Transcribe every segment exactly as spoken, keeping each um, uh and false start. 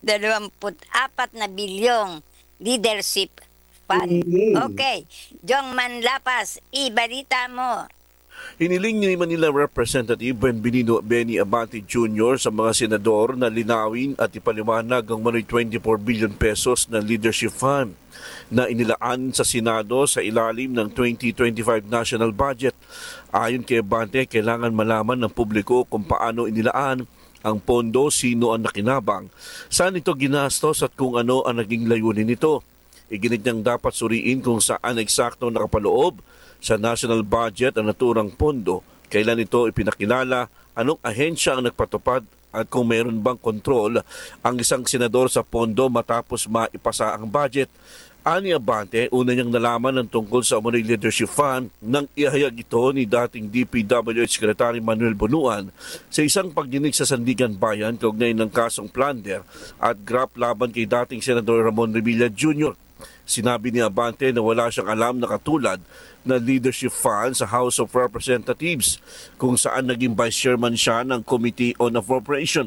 dalawamput apat na bilyong leadership fund. Mhm. Okay, Jong Manlapas, ibalita mo. Hiniling ni Manila Representative Benbenito Benny Abante Junior sa mga senador na linawin at ipaliwanag ang manoy twenty-four billion pesos na leadership fund na inilaan sa Senado sa ilalim ng twenty twenty-five national budget. Ayon kay Abante, kailangan malaman ng publiko kung paano inilaan ang pondo, sino ang nakinabang, saan ito ginastos at kung ano ang naging layunin nito. Iginit niyang dapat suriin kung saan eksakto nakapaloob sa national budget ang naturang pondo, kailan ito ipinakilala, anong ahensya ang nagpatupad at kung mayroon bang kontrol ang isang senador sa pondo matapos maipasa ang budget. Ani Abante, una niyang nalaman ng tungkol sa Umano'y Leadership Fund nang ihayag ito ni dating D P W H Secretary Manuel Bunuan sa isang pagdinig sa Sandigan Bayan kaugnay ng kasong plunder at graft laban kay dating Senador Ramon Revilla Junior Sinabi ni Abante na wala siyang alam na katulad na leadership fund sa House of Representatives kung saan naging vice chairman siya ng Committee on Appropriation.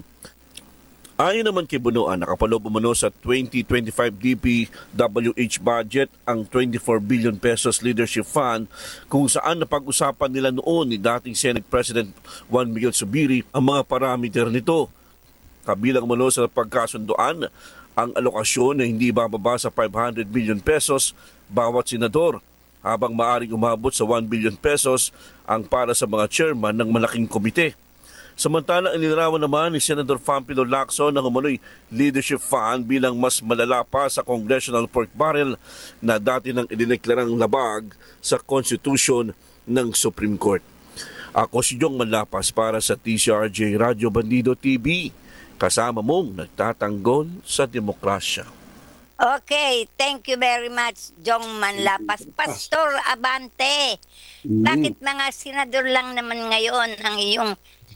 Ayon naman kay Bunuan, nakapaloob umano sa twenty twenty-five D P W H budget ang twenty-four billion pesos leadership fund kung saan napag-usapan nila noon ni dating Senate President Juan Miguel Zubiri ang mga parameter nito. Kabilang umano sa pagkasunduan ang alokasyon na hindi bababa sa five hundred billion pesos bawat senador, habang maaring umabot sa one billion pesos ang para sa mga chairman ng malaking komite. Samantala, inilarawan naman ni Senator Pampilo Lacson ang umano'y leadership fund bilang mas malala pa sa congressional pork barrel na dati nang idineklarang labag sa Constitution ng Supreme Court. Ako si Jong Manlapas para sa T C R J Radio Bandido T V. Kasama mong nagtatanggol sa demokrasya. Okay, thank you very much, Jong Manlapas. Pastor Abante, Mhm. bakit mga senador lang naman ngayon ang iyong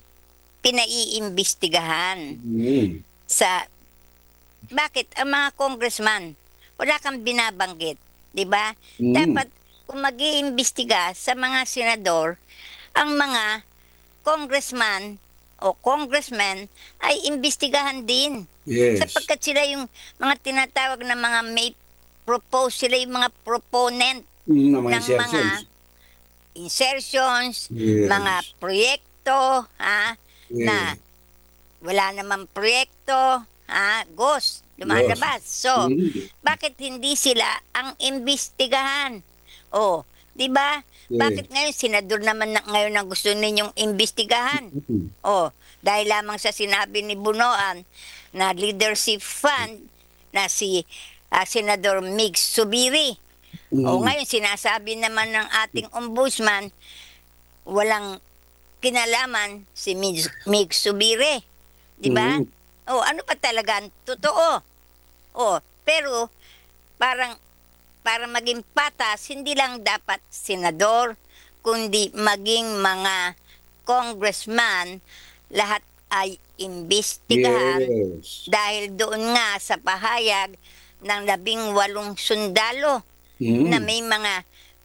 pinaiimbestigahan Mhm. sa bakit ang mga congressman wala kang binabanggit, 'di ba? Mhm. Dapat kung mag-iimbestiga sa mga senador, ang mga congressman o congressmen ay imbestigahan din. Yes. Sapagkat sila yung mga tinatawag na mga may propose, sila yung mga proponent Mm, ng mga mga insertions. insertions, Yes. mga proyekto, ha, Yes. na wala namang proyekto, ha, ghost, lumalabas. So, Mhm. bakit hindi sila ang imbestigahan? O, di ba? Yes. Bakit ngayon, senador naman na, ngayon ang gusto ninyong imbestigahan? Mhm. O, dahil lamang sa sinabi ni Bunoan na leadership fund na si ah, Senador Mig Subiri. O Mhm. ngayon, sinasabi naman ng ating ombudsman, walang kinalaman si Mig, Mig Subiri. Di ba? Mhm. O, ano pa talaga ang totoo? O, pero parang para maging patas, hindi lang dapat senador, kundi maging mga congressman, lahat ay imbestigahan Yes. dahil doon nga sa pahayag ng labing walong sundalo Mhm. na may mga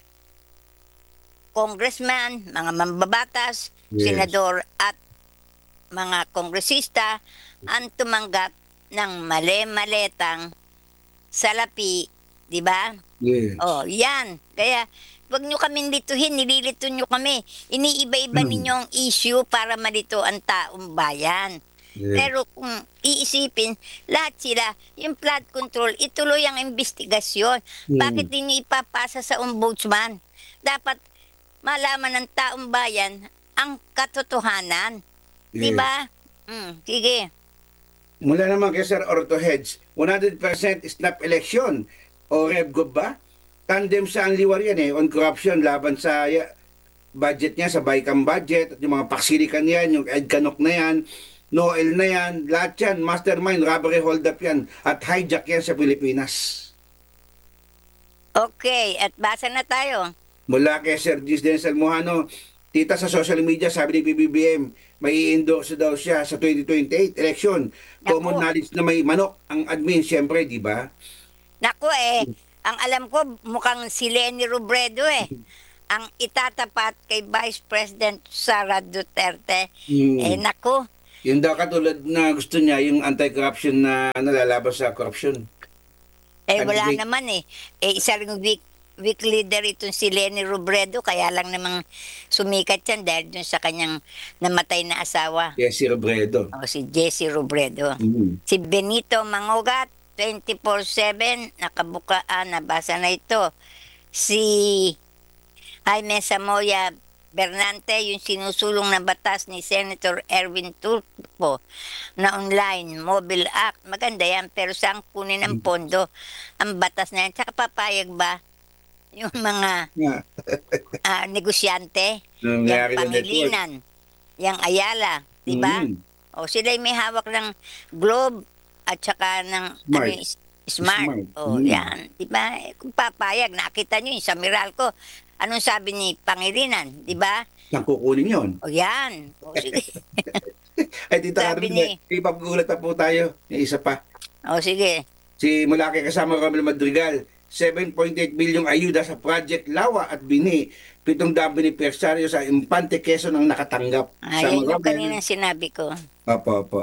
congressman, mga mambabatas, Yes. senador at mga kongresista ang tumanggap ng mali-maletang salapi, di ba? Yes. Oh, yan. Kaya, wag nyo kami lituhin, nililito nyo kami. Iniiba-iba Mm. ninyo ang issue para malito ang taong bayan. Yes. Pero kung iisipin, lahat sila, yung flood control, ituloy ang investigasyon. Mm. Bakit din nyo ipapasa sa ombudsman? Dapat malaman ng taong bayan ang katotohanan. Di Yes. ba? Mm, sige. Mula naman kay Sir Orto Heads, one hundred percent snap election o RevGov ba? Tandem sa ang liwar yan eh, on corruption laban sa ya, budget niya, sa BICAM budget, at yung mga paksilikan yan, yung EDCANOC na yan, Noel na yan, lahat yan, mastermind, robbery hold-up yan, at hijack yan sa Pilipinas. Okay, at basa na tayo. Mula kay Sir Gis Denzel Mohano, tita sa social media, sabi ni P B B M, may i-endorse daw siya sa twenty twenty-eight election. Common Naku. knowledge na may manok ang admin, siyempre, di ba? Naku eh, ang alam ko mukhang si Leni Robredo eh. Ang itatapat kay Vice President Sara Duterte. Mm. Eh naku, Yung daw katulad na gusto niya, yung anti-corruption na nalalaban sa corruption. Eh, wala Candidate. naman eh. Eh, isa ring weak, weak leader itong si Leni Robredo, kaya lang namang sumikat yan dahil dun sa kanyang namatay na asawa, Yes, si Robredo. o si Jessie Robredo. Mm. Si Benito Mangogat, twenty-four seven, nakabuka, ah, nabasa na ito. Si Jaime Samoya Bernante, yung sinusulong na batas ni Senator Erwin Tulfo na online mobile act. Maganda yan, pero saan kunin ang pondo ang batas na yan? Tsaka papayag ba yung mga Yeah. ah, negosyante, yung Nangyari na network. Pangilinan, yung Ayala, di ba? Mm. O sila may hawak ng Globe at saka ng Smart. ano, is- Smart. Smart. O Mm. yan, di ba? Eh, Kung papayag, nakita nyo yun sa Meralco. Anong sabi ni Pangilinan, di ba? Saan kukunin yun? O yan. O sige. Ay, Tita Sabi Carmen, ni- ipapagulat na po tayo. Yung isa pa. O sige. Si Malaki kasama Romel Madrigal, seven point eight bilyong ayuda sa Project Lawa at Bini. Pitong daan benepisyaryo sa Infante Quezon ang nakatanggap. Ay, Sa yan yung Romel- kanina sinabi ko. Opo, opo.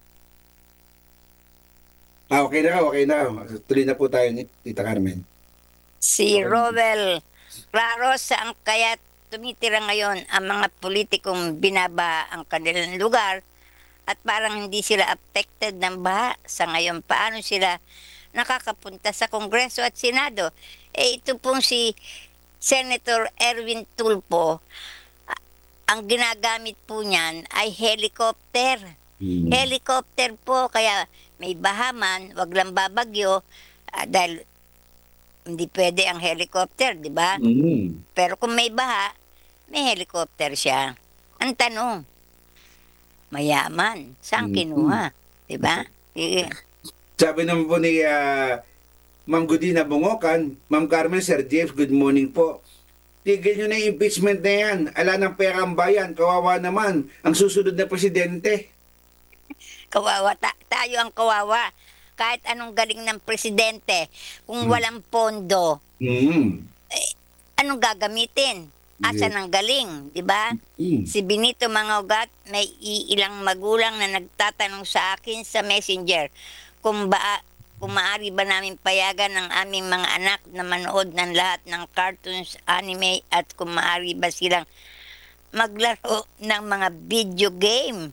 Ah, okay na, okay na. Tuloy na po tayo ni Tita Carmen. Si Rovel Claro, saan kaya tumitira ngayon ang mga politikong binaba ang kanilang lugar at parang hindi sila affected ng baha sa ngayon. Paano sila nakakapunta sa Kongreso at Senado? Eh ito pong si Senator Erwin Tulfo, a- ang ginagamit po niyan ay helicopter. Hmm. Helicopter po, kaya may bahaman, wag lang babagyo, ah, dahil hindi pwede ang helicopter, di ba? Mm. Pero kung may baha, may helicopter siya. Ang tanong, mayaman, saan Mhm. kinuha? Di ba? Sige. Sabi naman po ni ah, Ma'am Godina Bungokan, Ma'am Carmen, Sir James, good morning po. Tigil nyo na yung impeachment na yan. Ala ng pera ang bayan. Kawawa naman ang susunod na presidente. Kawawa, ta- tayo ang kawawa. Kahit anong galing ng presidente, kung Hmm. walang pondo, Mm. anong gagamitin? Asan ang galing, di ba? Mm. Si Benito Mangogat, may iilang magulang na nagtatanong sa akin sa messenger kung ba kung maaari ba namin payagan ng aming mga anak na manood ng lahat ng cartoons, anime at kung maaari ba silang maglaro ng mga video game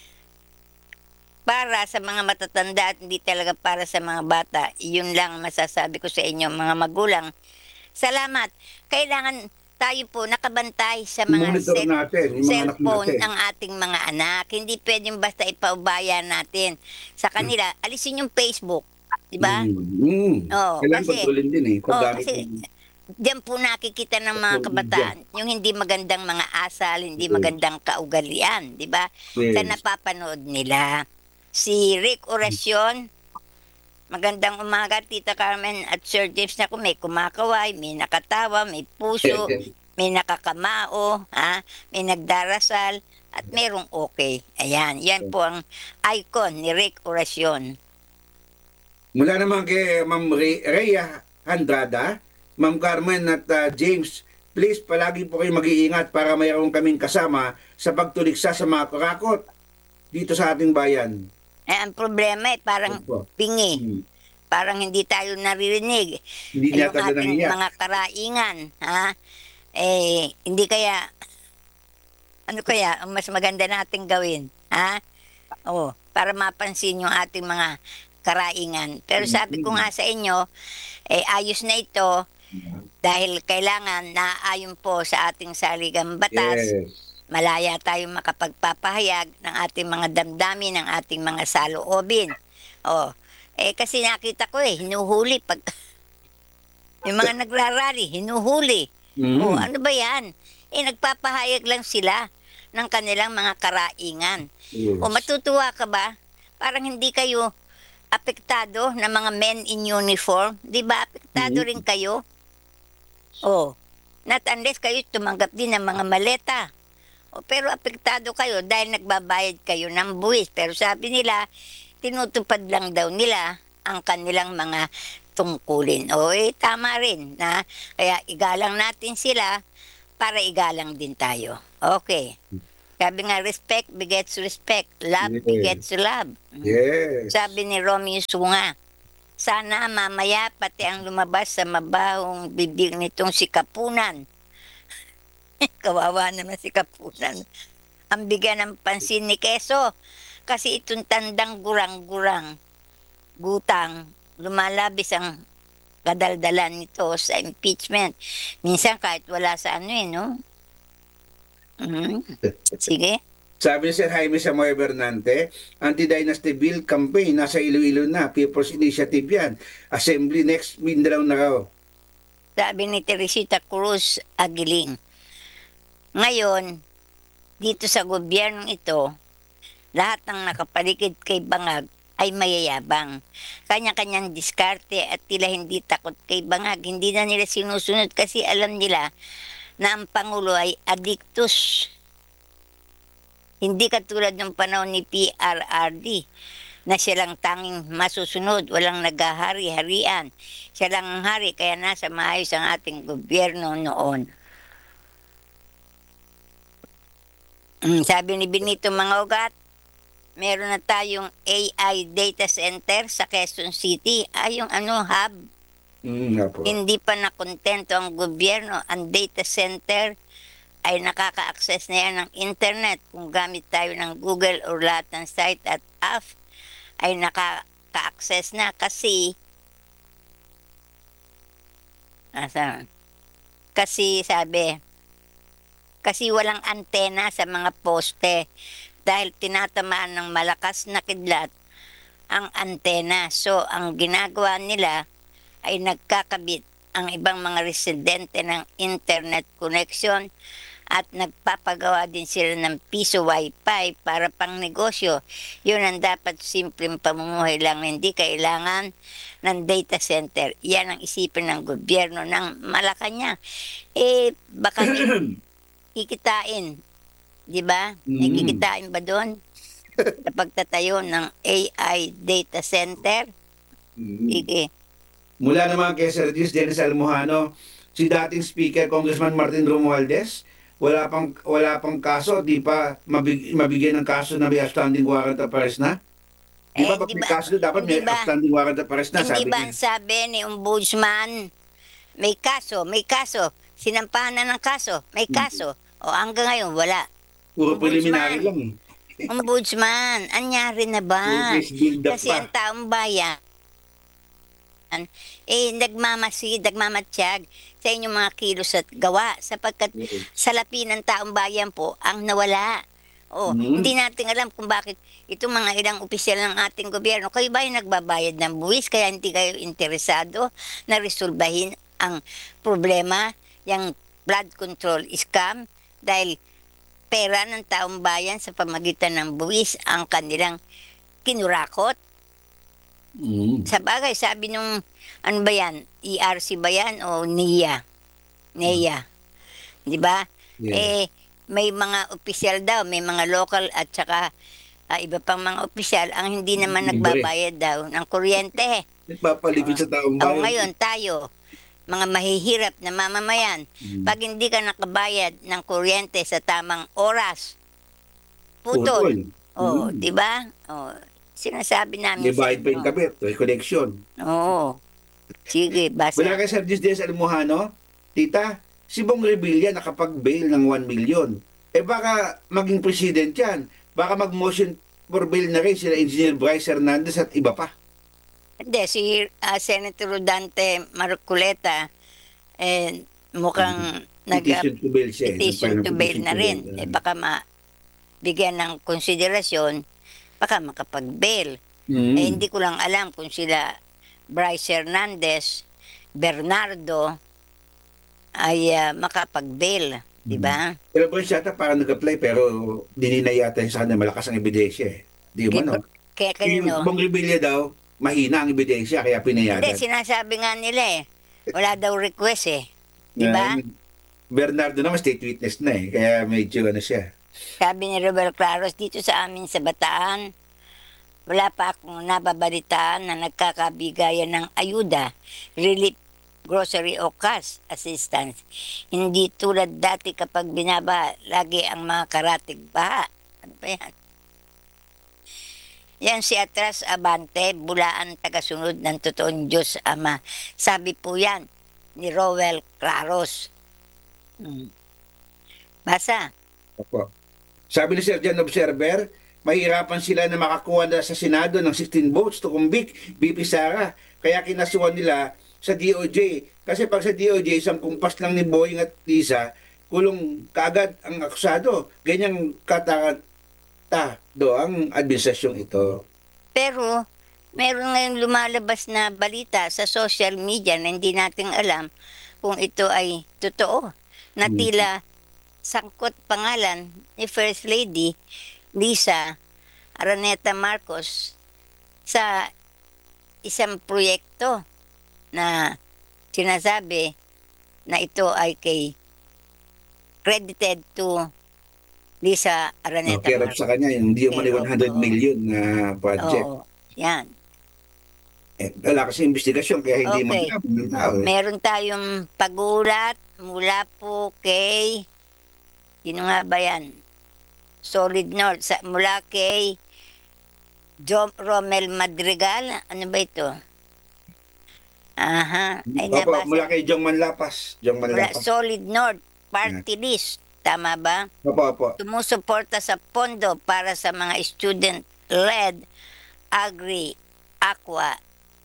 para sa mga matatanda at hindi talaga para sa mga bata. Iyon lang masasabi ko sa inyo mga magulang. Salamat. Kailangan tayo po nakabantay sa mga Monitor cell- natin, yung mga anak cellphone natin. ng ating mga anak. Hindi pwedeng basta ipaubaya natin sa kanila. Alisin yung Facebook. Di ba? Mm. Mm. Oo, Kailangan kasi- kontrolin din eh. Oo, Paggamit kasi ng- diyan po nakikita ng mga Social kabataan yung hindi magandang mga asal, hindi Yes. magandang kaugalian. Di ba? Yes. Sa napapanood nila. Si Rick Oracion, magandang umaga, Tita Carmen at Sir James, na may kumakaway, may nakatawa, may puso, may nakakamao, ha? May nagdarasal, at merong okay. Ayan, yan po ang icon ni Rick Oracion. Mula naman kay Ma'am Re- Rhea Andrada, Ma'am Carmen at uh, James, please palagi po kayo mag-iingat para mayroon kaming kasama sa pagtuliksa sa mga kurakot dito sa ating bayan. Eh, ang problema eh, parang Opo. pingi. Hmm. Parang hindi tayo naririnig. Hindi Eh, niya yung talaga ating nangiyak. mga karaingan, ha? Eh, hindi kaya, ano kaya, ang mas maganda nating gawin, ha? Oh, para mapansin yung ating mga karaingan. Pero sabi ko nga sa inyo, eh, ayos na ito dahil kailangan na ayon po sa ating saligang batas, Yes. malaya tayong makapagpapahayag ng ating mga damdamin, ng ating mga saloobin. Oh, eh kasi nakita ko eh, hinuhuli pag yung mga nagrarally, hinuhuli. Mm. Oh, ano ba yan? Eh, nagpapahayag lang sila ng kanilang mga karaingan. Yes. O matutuwa ka ba? Parang hindi kayo apektado ng mga men in uniform. Di ba? Apektado Mhm. rin kayo. Oh, not unless kayo tumanggap din ng mga maleta. O, pero apektado kayo dahil nagbabayad kayo ng buwis. Pero sabi nila, tinutupad lang daw nila ang kanilang mga tungkulin. O, eh, tama rin. Na, kaya igalang natin sila para igalang din tayo. Okay. Sabi nga, respect begets respect. Love Yes. begets love. Yes. Sabi ni Romeo Sunga, sana mamaya pati ang lumabas sa mabahong bibig nitong si Kapunan. Kawawa naman si Kapunan. Ang bigyan ng pansin ni Keso. Kasi itong tandang gurang-gurang, gutang, lumalabis ang kadaldalan nito sa impeachment. Minsan kahit wala sa ano eh, no? Mhm. Sige. Sabi ni Sir Jaime Samoy Bernante, anti-dynasty bill campaign, nasa Iloilo na, People's Initiative yan. Assembly next Mindanao na raw. Sabi ni Teresita Cruz Aguiling. Ngayon, dito sa gobyernong ito, lahat ng nakapaligid kay Bangag ay mayayabang. Kanya-kanyang diskarte at tila hindi takot kay Bangag. Hindi na nila sinusunod kasi alam nila na ang Pangulo ay addictus. Hindi katulad ng panahon ni P R R D na siya lang tanging masusunod, walang naghahari-harian. Siya lang ang hari, kaya nasa maayos ang ating gobyerno noon. Mm, sabi ni Benito Mangogat, meron na tayong A I data center sa Quezon City. Ay, yung ano, hub. Mm, nga po. Hindi pa nakontento ang gobyerno. Ang data center ay nakaka-access na yan ng internet. Kung gamit tayo ng Google o lahat ng site at app, ay nakaka-access na kasi asa, kasi sabi, kasi walang antena sa mga poste dahil tinatamaan ng malakas na kidlat ang antena. So, ang ginagawa nila ay nagkakabit ang ibang mga residente ng internet connection at nagpapagawa din sila ng piso wifi para pang negosyo. Yun ang dapat simpleng pamumuhay lang, hindi kailangan ng data center. Yan ang isipin ng gobyerno ng Malacanang. Eh, baka kikitain. Di ba? Mm. Nakikitain ba doon? Sa pagtatayo ng A I data center? Mm. Sige. Mula naman kay Sir Gis Dennis Almohano, si dating Speaker Congressman Martin Romualdez, wala pang wala pang kaso, di pa mabig, mabigyan ng kaso na may outstanding warrant of arrest na? Di ba Eh, pag di may ba- kaso dapat may hindi ba- outstanding warrant of arrest na, Hindi sabi ba niya. ang sabi ni Ombudsman, may kaso, may kaso, sinampahan na ng kaso, may kaso. O hanggang ngayon, wala. Puro Ombudsman. preliminary lang eh. Ombudsman, anyari na ba? Puro case build up Kasi pa. ang taong bayan, eh, nagmamasid, nagmamatsyag sa inyong mga kilos at gawa sapagkat Oo. salapi ng taong bayan po ang nawala. O, Mhm. hindi natin alam kung bakit itong mga ilang opisyal ng ating gobyerno, kayo ba ay nagbabayad ng buwis kaya hindi kayo interesado na resolbahin ang problema, yung blood control scam, dahil pera ng taong bayan sa pamagitan ng buwis ang kanilang kinurakot. Mm. Sa bagay, sabi nung, ano ba yan, E R C ba yan o N I A? N E A. Di ba? Yeah. Eh, may mga opisyal daw, may mga local at saka ah, iba pang mga opisyal ang hindi naman Libre. nagbabayad daw ng kuryente. Nagpapalipid sa taong O bayan. ngayon, tayo, mga mahihirap na mamamayan, Mm. pag hindi ka nakabayad ng kuryente sa tamang oras, putol. Putol. O, Mm. di ba? O, sinasabi namin May bayad pa yung inyo. kabit, may connection. Oo. Sige, basta. Wala kay Sir Gis Dennis Almohano, tita, si Bong Revilla nakapag-bail ng one million. Eh baka maging president yan. Baka mag-motion for bail na rin sila Engineer Bryce Hernandez at iba pa. Hindi, si ah, Senator Rodante Marcoleta, eh, mukhang nag Petition to bail siya. eh. petition Nagfile to ng bail petition na to rin. bail. Eh, baka mabigyan ng konsiderasyon, baka makapag-bail. Mm. Eh, hindi ko lang alam kung sila Bryce Hernandez, Bernardo, ay ah, makapag-bail. Di ba? Pero Bryce yata parang nag-apply pero dinina yata yung sa kanya malakas ang ebidensya eh. Di mo no? Kaya Si kanino? Bong Revilla daw, mahina ang ebidensya kaya Hindi, pinayagan. sinasabi nga nila eh. Wala daw request eh. Di ba? Um, Bernardo naman state witness na eh. Kaya medyo ano siya. Sabi ni Robert Claros, dito sa amin sa Bataan, wala pa akong nababalitaan na nagkakabigayan ng ayuda, relief grocery o cash assistance. Hindi tulad dati kapag binaba lagi ang mga karatig baha. Ano ba yan? Yan si Atras Abante, bulaan tagasunod ng totoong Diyos Ama. Sabi po yan ni Rowel Claros. Hmm. Basa. Opo. Sabi ni Sir John Observer, mahirapan sila na makakuha na sa Senado ng sixteen votes to convict B P Sara. Kaya kinasuhan nila sa D O J. Kasi pag sa D O J, isang kumpas lang ni Boying at Lisa, kulong kaagad ang akusado. Ganyang katakata do ang administrasyong ito. Pero meron ngayong lumalabas na balita sa social media na hindi natin alam kung ito ay totoo. Na tila sangkot pangalan ni First Lady Lisa Araneta Marcos sa isang proyekto na sinasabi na ito ay kay credited to Lisa No, Araneta kaya Marcos. sa kanya, hindi yung mali Pero, one hundred oo. million na project. Oo, yan. Eh, wala kasi investigasyon, kaya hindi Okay. mag ng tao. Eh. Meron tayong pagulat mula po kay, sino nga ba yan? Solid North, sa, mula kay John Romel Madrigal. Ano ba ito? Aha, ay Opo, nabasa. mula kay Jong Manlapas. Jong Mula Manlapas. Solid North, party list. Tama ba? Opo, opo. Sumusuporta sa pondo para sa mga student-led agri, aqua,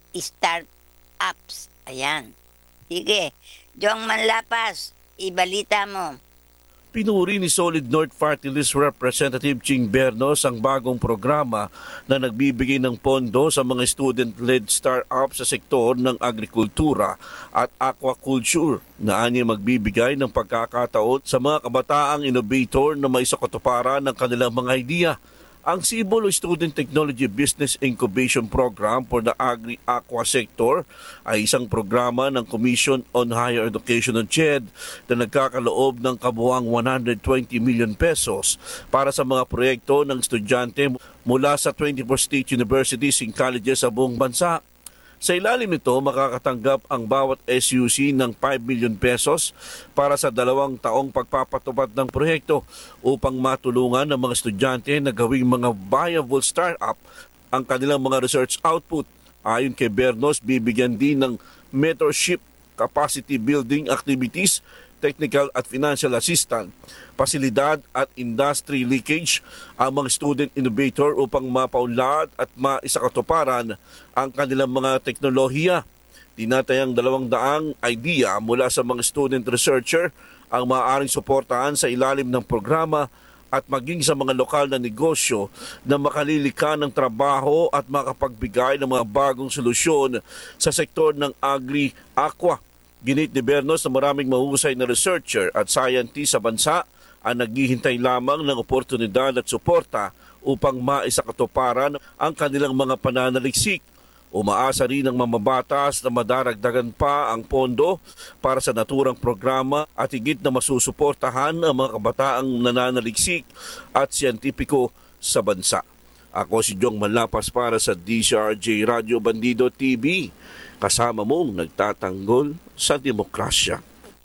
start-ups. Ayan. Sige. Jong Manlapas, ibalita mo. Pinuri ni Solid North Party List Representative Ching Bernos ang bagong programa na nagbibigay ng pondo sa mga student-led startup sa sektor ng agrikultura at aquaculture na anya magbibigay ng pagkakataon sa mga kabataang innovator na may sakatuparan ng kanilang mga idea. Ang Cibolo Student Technology Business Incubation Program for the Agri-Aqua Sector ay isang programa ng Commission on Higher Education o C H E D na nagkakaloob ng kabuuang one hundred twenty million pesos para sa mga proyekto ng estudyante mula sa twenty-four state universities and colleges sa buong bansa. Sa ilalim nito, makakatanggap ang bawat S U C ng five million pesos para sa dalawang taong pagpapatupad ng proyekto upang matulungan ng mga estudyante na gawing mga viable startup ang kanilang mga research output. Ayon kay Bernos, bibigyan din ng mentorship, capacity building activities, technical at financial assistance, pasilidad at industry leakage ang mga student innovator upang mapaunlad at maisakatuparan ang kanilang mga teknolohiya. Tinatayang dalawang daang idea mula sa mga student researcher ang maaaring suportahan sa ilalim ng programa at maging sa mga lokal na negosyo na makalilika ng trabaho at makapagbigay ng mga bagong solusyon sa sektor ng agri-aqua. Ginit ni Bernos na maraming mahusay na researcher at scientist sa bansa ang naghihintay lamang ng oportunidad at suporta upang maisakatuparan ang kanilang mga pananaliksik. Umaasa rin ng mamabatas na madaragdagan pa ang pondo para sa naturang programa at higit na masusuportahan ang mga kabataang nananaliksik at siyentipiko sa bansa. Ako si Jong Manlapas para sa D C R J Radio Bandido T V. Kasama mong nagtatanggol sa demokrasya.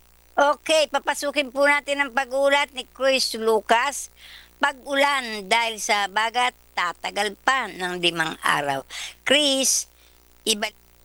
Okay, papasukin po natin ang pag-ulat ni Chris Lucas. Pag-ulan dahil sa bagat, tatagal pa ng limang araw. Chris, iba...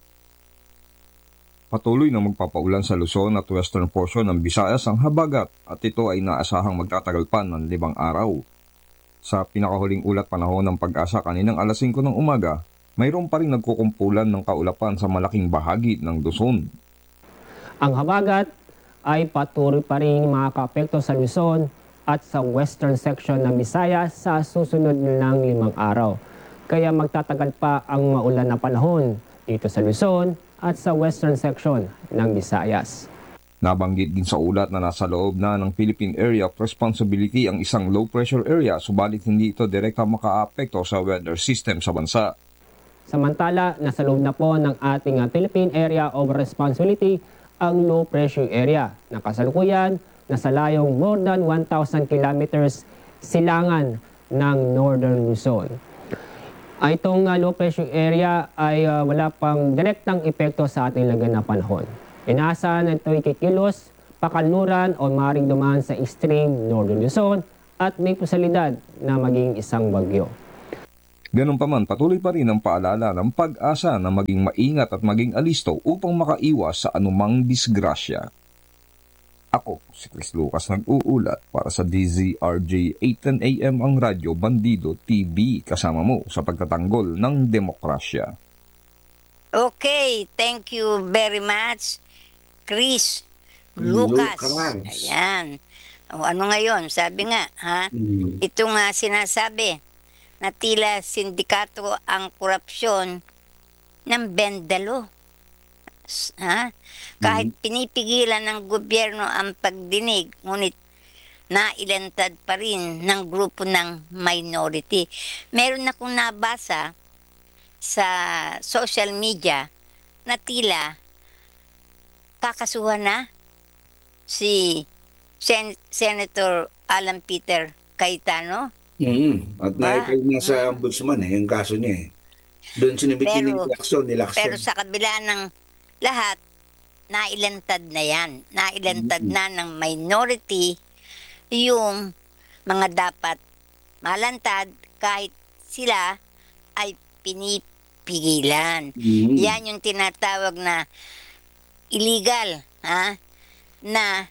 Patuloy na magpapaulan sa Luzon at western portion ng Visayas ang habagat at ito ay naasahang magtatagal pa ng limang araw. Sa pinakahuling ulat panahon ng Pag-asa kaninang alas singko ng umaga, mayroon pa rin nagkukumpulan ng kaulapan sa malaking bahagi ng Luzon. Ang habagat ay patuloy pa rin makakaapekto sa Luzon at sa western section ng Visayas sa susunod ng limang araw. Kaya magtatagal pa ang maulan na panahon dito sa Luzon at sa western section ng Visayas. Nabanggit din sa ulat na nasa loob na ng Philippine Area of Responsibility ang isang low-pressure area subalit hindi ito direkta makaapekto sa weather system sa bansa. Samantala, nasa loob na po ng ating uh, Philippine Area of Responsibility ang low pressure area na kasalukuyan nasa layong more than one thousand kilometers silangan ng Northern Luzon. Uh, itong uh, low pressure area ay uh, wala pang direktang epekto sa ating lagay na panahon. Inaasahan na ito'y kikilos, pakanluran o maring dumaan sa extreme Northern Luzon at may posibilidad na maging isang bagyo. Ganun pa man, patuloy pa rin ang paalala ng pag-asa na maging maingat at maging alisto upang makaiwas sa anumang disgrasya. Ako, si Chris Lucas nag-uulat para sa D Z R J eight ten A M ang Radyo Bandido T V kasama mo sa pagtatanggol ng demokrasya. Okay, thank you very much, Chris Lucas. Lucas. Ayan. O ano ngayon, sabi nga, ha? Mm. Ito nga sinasabi na tila sindikato ang korupsyon ng Bendalo. S- Ha? Kahit pinipigilan ng gobyerno ang pagdinig, ngunit nailantad pa rin ng grupo ng minority. Meron akong nabasa sa social media na tila kakasuhan na si Sen- Senator Alan Peter Cayetano. Mm. At Ba? naipag na sa ombudsman eh, yung kaso niya eh. Doon sinibitin Pero- ng Lacson, ni Lacson. Pero sa kabila ng lahat, nailantad na yan. Nailantad na ng minority yung mga dapat malantad kahit sila ay pinipigilan. Mm. Yan yung tinatawag na illegal, ha? Na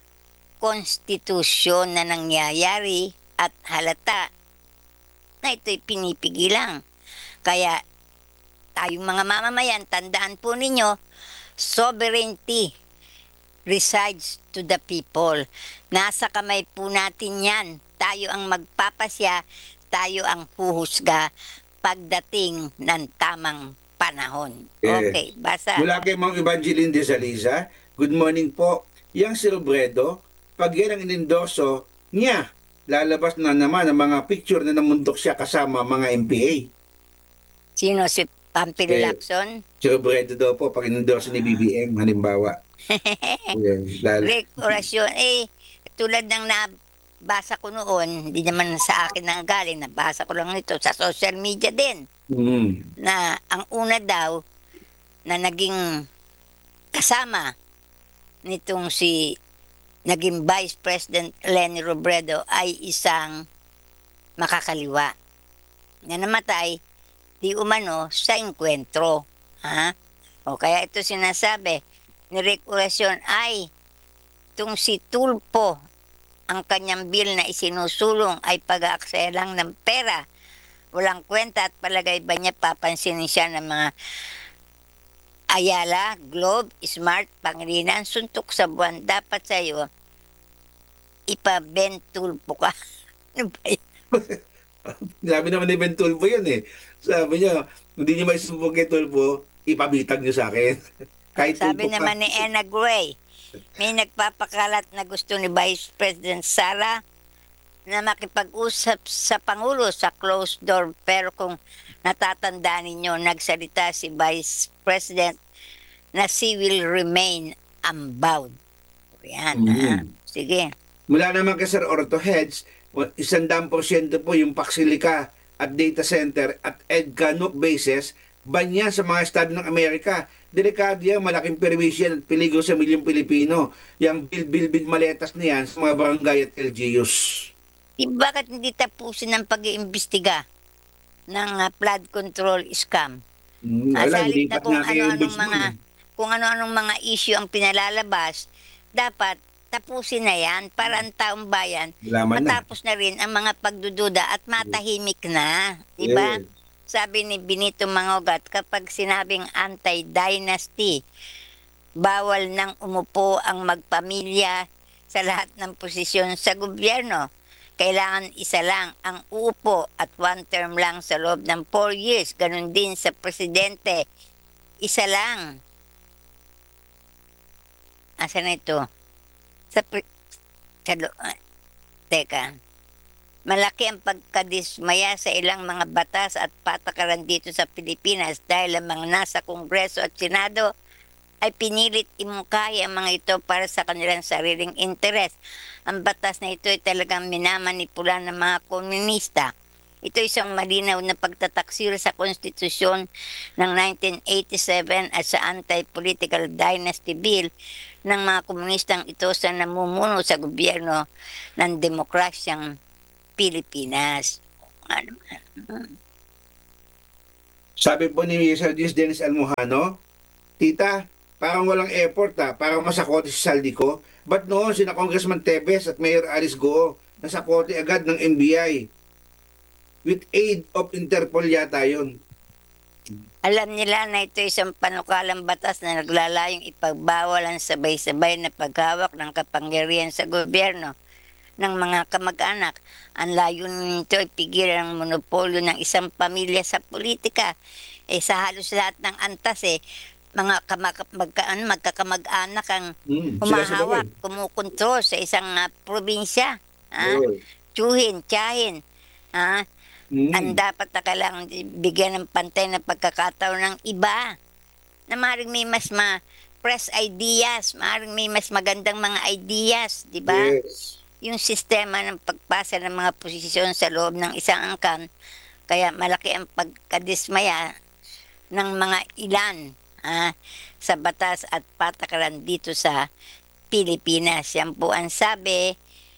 konstitusyon na nangyayari at halata na ito'y pinipigilan. Kaya tayong mga mamamayan, tandaan po ninyo, sovereignty resides to the people. Nasa kamay po natin yan. Tayo ang magpapasya, tayo ang huhusga pagdating ng tamang panahon. Eh, Okay, basa. Mula kay Ma'am Evangeline de Saliza, good morning po. Yang si Robredo, pag yan ang inendorso niya, lalabas na naman ang mga picture na namundok siya kasama mga M P A. Sino si Pampilo Eh, Lacson? Si Robredo daw po, pag inendorso ni B B M, halimbawa. Yan, lalo. Rick Orasyon, eh, tulad ng nabasa ko noon, hindi naman sa akin nang galing, nabasa ko lang nito sa social media din, Mm. na ang una daw na naging kasama nitong si naging Vice President Leni Robredo ay isang makakaliwa na namatay di umano sa engkwentro. Ha? O kaya ito sinasabi ni Rick Orasyon ay itong si Tulpo, ang kanyang bill na isinusulong ay pag-aaksaya lang ng pera. Walang kwenta at palagay ba niya papansinin siya ng mga Ayala, Globe, Smart, Pangilinan, suntok sa buwan. Dapat sa'yo, ipabentulpo ka. Ano ba yun? Sabi naman ni Ben Tulfo yun eh. Sabi niya, hindi niyo may sumbong kay Tulfo, ipabitag niyo sa akin. Kahit Sabi Tulfo ka. naman ni Ena Gray, may nagpapakalat na gusto ni Vice President Sara na makipag-usap sa Pangulo sa closed door. Pero kung natatandaan ninyo, nagsalita si Vice President na she will remain unbound. Yan, Mhm. ha? Sige. Mula naman kay Sir Orto Heads, isandang porsyento po yung Paxilica at data center at EDCA Nuke bases, banyan sa mga estado ng Amerika. Delikado yan, malaking perwisyo at peligro sa milyong Pilipino. Yung bil-bil-bil maletas na yan sa mga barangay at L G Us. Di bakit hindi tapusin ang pag-iimbestiga ng ah, flood control scam? Hmm, Ah, wala, sa halip lilipat na kung nga kay ano-anong Ombudsman mga eh. kung ano-anong mga issue ang pinalalabas, dapat tapusin na yan para ang taong bayan Laman na. matapos na rin ang mga pagdududa at matahimik na. Di ba? Yes. Sabi ni Benito Mangogat, kapag sinabing anti-dynasty, bawal nang umupo ang magpamilya sa lahat ng posisyon sa gobyerno. Kailangan isa lang ang uupo at one term lang sa loob ng four years. Ganon din sa presidente. Isa lang. Asa na ito? Sa, pre- sa lo- ah, teka. Malaki ang pagkadismaya sa ilang mga batas at patakaran dito sa Pilipinas dahil ang mga nasa Kongreso at Senado ay pinilit imukay ang mga ito para sa kanilang sariling interes. Ang batas na ito ay talagang minamanipula ng mga komunista. Ito isang malinaw na pagtataksir sa konstitusyon ng nineteen eighty-seven at sa Anti-Political Dynasty Bill ng mga komunistang ito sa namumuno sa gobyerno ng demokrasyang Pilipinas. Ano naman? Sabi po ni Sir Luis Dennis Almojano, Tita, parang walang effort ha, parang masakote si Saldico. Ba't noon sina Congressman Tevez at Mayor Alice Goo nasakote agad ng N B I? With aid of Interpol yata yun. Alam nila na ito isang panukalang batas na naglalayong ipagbawal ang sabay-sabay na paghawak ng kapangyarihan sa gobyerno ng mga kamag-anak. Ang layunin nito ay pigilan ang monopolyo ng isang pamilya sa politika. Eh, sa halos lahat ng antas eh, mga kamag- magka- ano, magkakamag-anak ang Hmm, sila humahawak, sila. kumukontrol sa isang ah, probinsya. Ah, Oo. tsuhin, tiyahin. Ah, Hmm. ang dapat na kailangan bigyan ng pantay na pagkakataon ng iba na maaaring may mas ma press ideas, maaaring may mas magandang mga ideas, di ba? Yes. Yung sistema ng pagpasa ng mga posisyon sa loob ng isang angkan, kaya malaki ang pagkadismaya ng mga ilan ah, sa batas at patakaran dito sa Pilipinas. Yan po ang sabi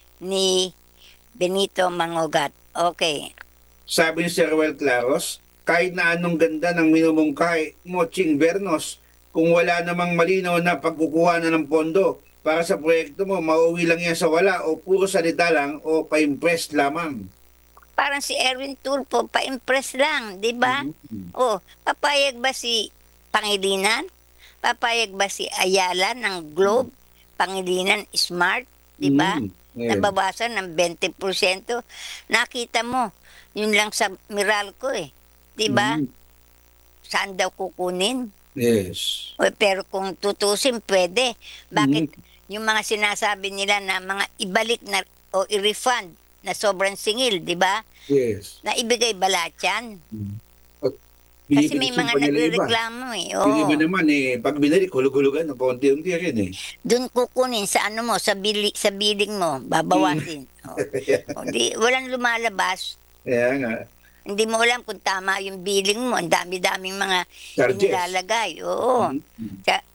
ni Benito Mangogat. Okay. Sabi ni Sir Ruel Claros, kahit na anong ganda ng minumungkay mo, Ching Bernos, kung wala namang malinaw na pagkukuha na ng pondo para sa proyekto mo, mauwi lang yan sa wala o puro salita lang o pa-impress lamang. Parang si Erwin Tulfo, pa-impress lang, di ba? Mhm. O, papayag ba si Pangilinan? Papayag ba si Ayala ng Globe? Pangilinan Smart, di ba? Mhm. Yeah. Nababasan ng twenty percent. Nakita mo, yun lang sa Meralco eh. Di ba? Mhm. Saan daw kukunin? Yes. O, pero kung tutusin, pwede. Bakit yung mga sinasabi nila na mga ibalik na o i-refund na sobrang singil, di ba? Yes. Na ibigay balat yan. At Kasi may binibilis mga pa nila iba. nagrereklamo eh. Yung iba Oo. naman eh, pag binalik, hulug-hulugan ng paunti-unti rin eh. Doon kukunin sa ano mo, sa, bili, sa billing mo, babawasin. O, o, di, walang lumalabas. Kaya nga, Hindi mo alam kung tama yung billing mo. Ang dami-daming mga charges. inilalagay. Oo. Mhm. Sa,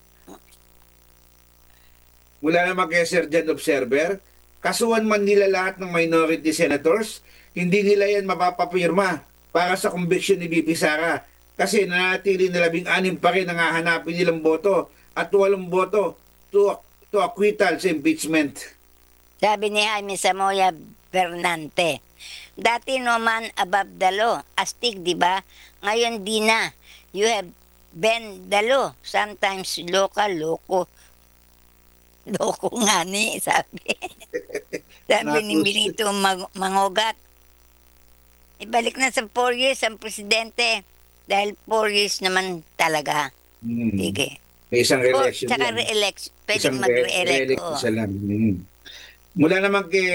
Mula naman kay Sir Jan Observer, kasuhan man nila lahat ng minority senators, hindi nila yan mapapapirma para sa conviction ni B P Sara kasi nanatili na labing anim pa rin ang hahanapin nilang boto at walong boto to, to acquittal sa impeachment. sabi ni Jaime Samoya Bernante, dati naman above the law, astig, di ba? Ngayon di na. You have been the law. Sometimes local, loko. Loko nga ni, sabi. sabi ni Nakus- Benito Mag- Mangogat. Ibalik na sa four years ang presidente. Dahil four years naman talaga. Hmm. Sige. May isang Four, re-election tsaka yan. re-election. Pwede Isang re- mag-re-elect. re-elect oo. isa lang. Hmm. Mula naman kay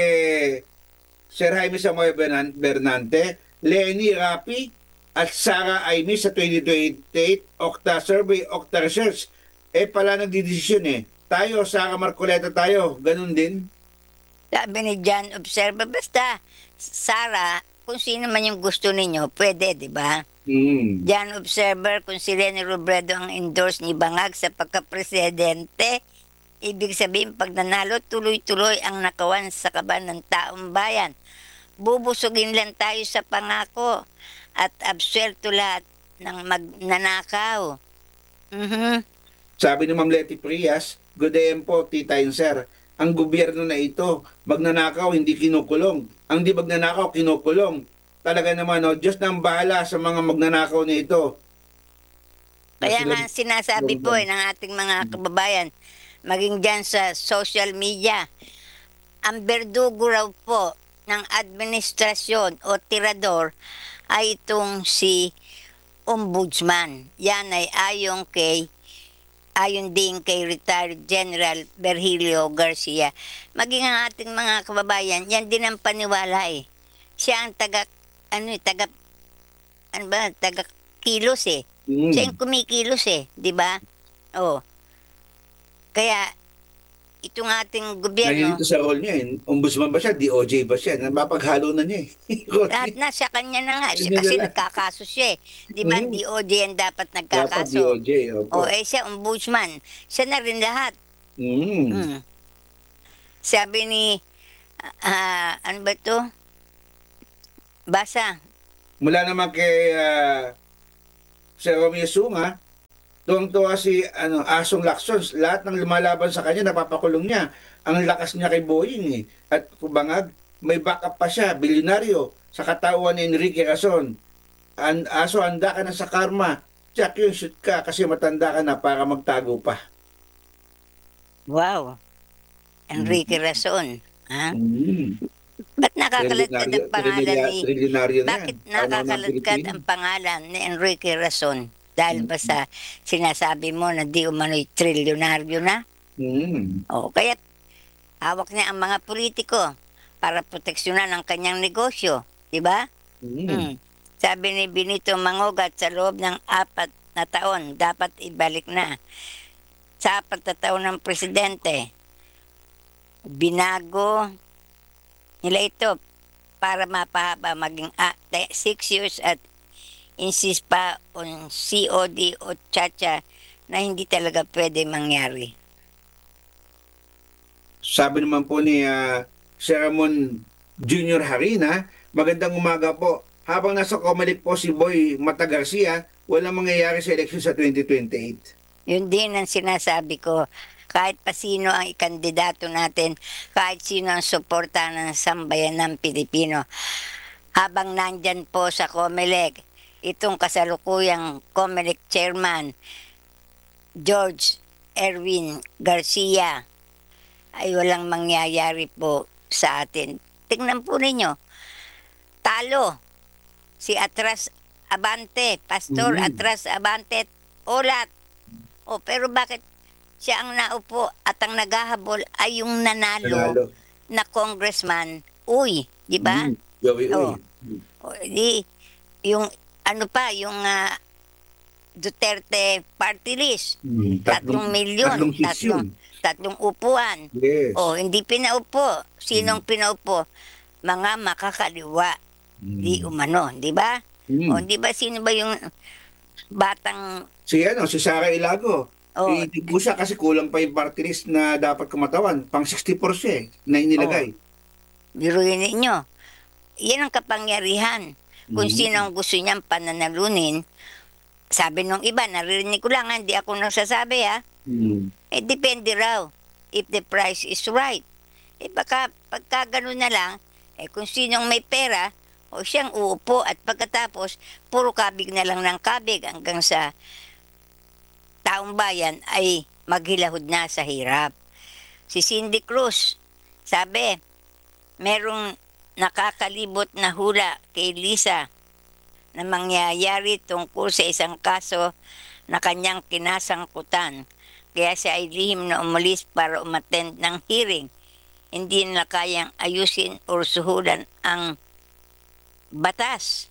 Sir Jaime Samoy Bernan- Bernante, Lenny Rapi at Sara Aimee sa twenty twenty-eight Octa Survey, Octa Research. Eh pala nagdidesisyon eh. Tayo, Sara Marcoleta tayo. Ganun din. Sabi ni John Observer, basta, Sara, kung sino man yung gusto ninyo, pwede, di ba? Hmm. John Observer, kung si Leni Robredo ang endorse ni Bangag sa pagka-presidente, ibig sabihin, pag nanalo, tuloy-tuloy ang nakawan sa kaban ng taong bayan. Bubusugin lang tayo sa pangako at absuelto lahat ng magnanakaw. Mhm. Sabi ni Ma'am Letty Prias, good day po, tita and sir. Ang gobyerno na ito, magnanakaw, hindi kinukulong. Ang di magnanakaw, kinukulong. Talaga naman, no, Diyos nang bahala sa mga magnanakaw na ito. Kaya Sila- nga sinasabi po eh, ng ating mga kababayan, maging dyan sa social media, ang berdugo raw po ng administrasyon o tirador ay itong si Ombudsman. Yan ay ayon kay ayon din kay retired General Virgilio Garcia. Maging ang ating mga kababayan, yan din ang paniwala eh. Siya ang taga, ano eh, taga, ano ba, taga kilos eh. Hmm. Siya yung kumikilos eh, di ba? Oh. Kaya, itong ating gobyerno, Nandito sa role niya, eh. Ombudsman ba siya? D O J ba siya? Napapaghalo na niya eh. lahat na sa kanya na nga. Siya, Hindi kasi nila- nagkakaso siya eh. Di ba, Mhm. D O J ang dapat Dapat nagkakaso. D O J. O Opo. eh, siya, ombudsman. Siya na rin lahat. Mm. Mm. Sabi ni, ah, ano ba to? Basa. Mula naman kay uh, Sir Romeo Suma, tuwang-tuwa si ano, Asong Lacson. Lahat ng lumalaban sa kanya, napapakulong niya. Ang lakas niya kay Boying eh. At kubangag, may backup pa siya, bilyonaryo, sa katawan ni Enrique Rason. An aso, handa ka na sa karma. Jack, yung shoot ka kasi matanda ka na para magtago pa. Wow. Enrique Rason. Ha? Mm. Ba't nakakaladkad ang pangalan ni... Trilyonaryo na Bakit yan. Ano ng nakakaladkad Pilipino? ang pangalan ni Enrique Rason? Dahil ba sa sinasabi mo na di umano'y trilyonaryo na? Mm. O, kaya hawak niya ang mga politiko para proteksyonan ang kanyang negosyo. Di ba? Mm. Hmm. Sabi ni Benito Mangogat, sa loob ng apat na taon, dapat ibalik na. Sa apat na taon ng presidente, binago nila ito para mapahaba maging ah, te- six years at insist pa on C O D o Chacha na hindi talaga pwede mangyari. Sabi naman po ni uh, Sir Ramon Junior Harina, magandang umaga po. Habang nasa Comelec po si Boy Mata Garcia, walang mangyayari sa eleksyon sa twenty twenty-eight. Yun din ang sinasabi ko. Kahit pa sino ang ikandidato natin, kahit sino ang suporta ng sambayan ng Pilipino. Habang nandyan po sa Comelec, itong kasalukuyang Comelec chairman, George Erwin Garcia, ay walang mangyayari po sa atin. Tingnan po ninyo, talo si Atras Abante, Pastor Mhm. Atras Abante, Olat. O pero bakit siya ang naupo at ang naghahabol ay yung nanalo, Nanalo. na congressman? Uy, di ba? Mm. Joey Uy. Oo. O, di, yung ano pa, yung ah, Duterte party list, Mm. tatlong milyon, tatlong seats tatlong, yun. tatlong upuan. Yes. O, hindi pinaupo. Sinong pinaupo? Mga makakaliwa. Di Mm. umano, di ba? Mm. O, di ba sino ba yung batang... Si ano, si Sara Ilago. Oh. Hindi po siya kasi kulang pa yung party list na dapat kumatawan. Pang sixty-four siya eh, na inilagay. Biruin ninyo. Yan ang kapangyarihan. Kung Mhm. sino ang gusto niyang pananalunin, sabi nung iba, naririnig ko lang, ha, hindi ako nagsasabi ha, Mm. eh depende raw if the price is right. Eh baka pagka ganun na lang, eh kung sinong may pera, o siyang uupo at pagkatapos, puro kabig na lang ng kabig hanggang sa taong bayan ay maghilahod na sa hirap. Si Cindy Cruz, sabi, merong nakakalibot na hula kay Lisa na mangyayari tungkol sa isang kaso na kanyang kinasangkutan. Kaya siya ay lihim na umalis para umattend ng hearing. Hindi na kayang ayusin o suhulan ang batas.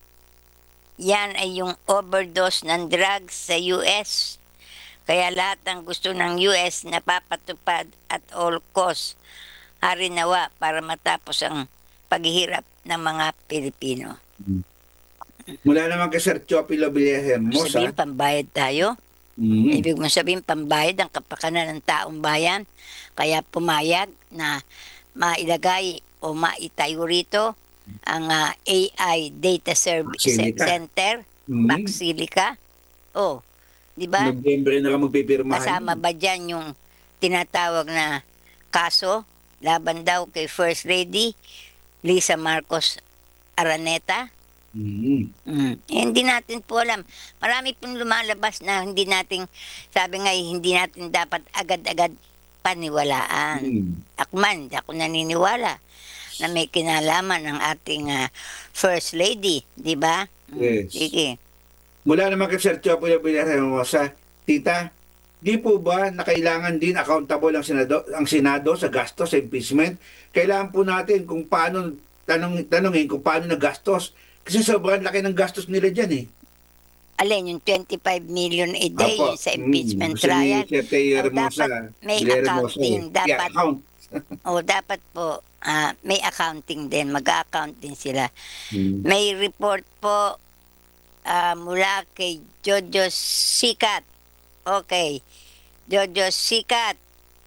Yan ay yung overdose ng drugs sa U S. Kaya lahat ng gusto ng U S napapatupad at all cost. Harinawa para matapos ang paghihirap ng mga Pilipino. Mula naman kay Sir Chopilo Villahermosa. Sabihin pambayad tayo. Mm. Ibig mo sabihin pambayad ang kapakanan ng taong bayan. Kaya pumayag na mailagay o maitayo rito ang ah, A I Data Service Maxilica. Center, Mm. Maxilica. Oh, di ba? Nobyembre na lang magpipirmahan. Kasama ba dyan yung tinatawag na kaso laban daw kay First Lady Lisa Marcos Araneta? Mm. Mm. Eh, hindi natin po alam. Marami pong lumalabas na hindi natin, sabi nga, eh, hindi natin dapat agad-agad paniwalaan. Mm. Ako man, hindi ako naniniwala na may kinalaman ng ating ah, First Lady, di ba? Mm, Yes. Sige. Mula naman kay Sir Chopilo Villahermosa, Tita, di po ba na kailangan din accountable ang Senado, ang Senado sa gastos sa impeachment? Kailangan po natin kung paano, tanong, tanongin kung paano nagastos. Kasi sobrang laki ng gastos nila dyan eh. Alin, yung twenty-five million a day Apo. yung sa impeachment Mm, gusto ni trial. Sete O, Hermosa, dapat may Hermosa, accounting. eh. Dapat, I-account. o dapat po, ah, may accounting din. Mag-account din sila. Mm. May report po ah, mula kay Jojo Sikat. Okay. Jojo Sikat.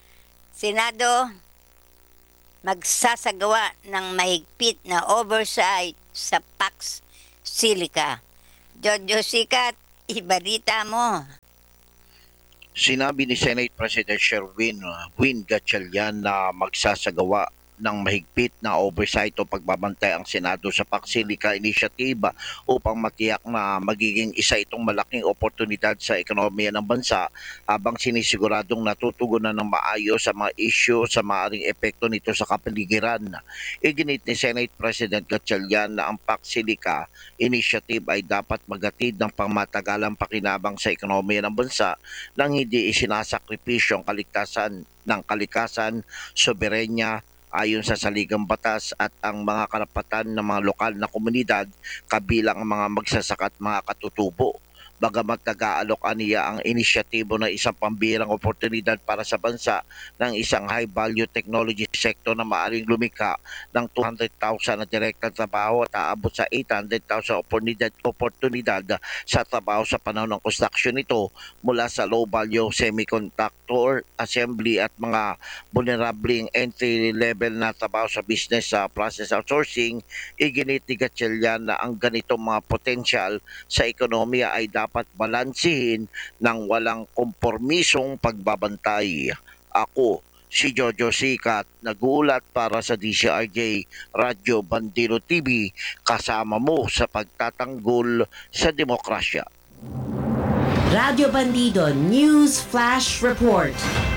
Senado magsasagawa ng mahigpit na oversight sa Pax Silica. Jojo Sikat, ibalita mo. Sinabi ni Senate President Sherwin uh, Win Gatchalian na magsasagawa ng mahigpit na oversight o pagbabantay ang Senado sa Pax Silica Initiative upang matiyak na magiging isa itong malaking oportunidad sa ekonomiya ng bansa habang sinisiguradong natutugunan ng maayos sa mga isyu sa maaaring epekto nito sa kapaligiran. Iginit ni Senate President Gatchalian na ang Pax Silica Initiative ay dapat maghatid ng pangmatagalang pakinabang sa ekonomiya ng bansa nang hindi isinasakripisyo ang kaligtasan ng kalikasan, soberenya, ayon sa saligang batas at ang mga karapatan ng mga lokal na komunidad kabilang ang mga magsasaka at mga katutubo. Bagamat nag-aalok aniya ang inisyatibo na isang pambirang oportunidad para sa bansa ng isang high-value technology sector na maaaring lumikha ng two hundred thousand na direktang trabaho at aabot sa eight hundred thousand oportunidad, oportunidad sa trabaho sa panahon ng construction nito mula sa low-value semiconductor assembly at mga vulnerabling entry-level na trabaho sa business sa process outsourcing. Iginit ni Gatchalian na ang ganitong mga potensyal sa ekonomiya ay dapat dapat balansihin ng walang kompormisong pagbabantay. Ako, si Jojo Sikat, nag-uulat para sa D C R J Radyo Bandido T V, kasama mo sa pagtatanggol sa demokrasya. Radyo Bandido News Flash Report.